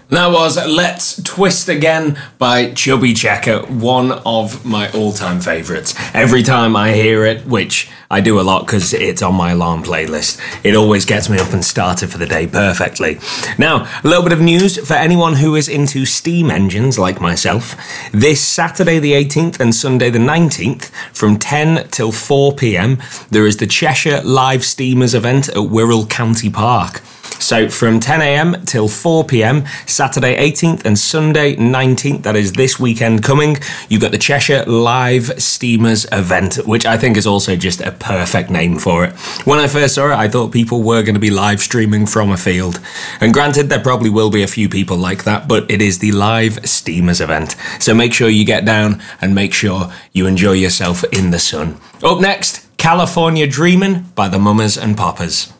That was Let's Twist Again by Chubby Checker, one of my all-time favourites. Every time I hear it, which I do a lot because it's on my alarm playlist, it always gets me up and started for the day perfectly. Now, a little bit of news for anyone who is into steam engines like myself. This Saturday the 18th and Sunday the 19th, from 10 till 4 p.m, there is the Cheshire Live Steamers event at Wirral County Park. So from 10 a.m. till 4 p.m, Saturday 18th and Sunday 19th, that is this weekend coming, you've got the Cheshire Live Steamers event, which I think is also just a perfect name for it. When I first saw it, I thought people were going to be live streaming from a field. And granted, there probably will be a few people like that, but it is the Live Steamers event. So make sure you get down and make sure you enjoy yourself in the sun. Up next, California Dreamin' by the Mamas and Papas.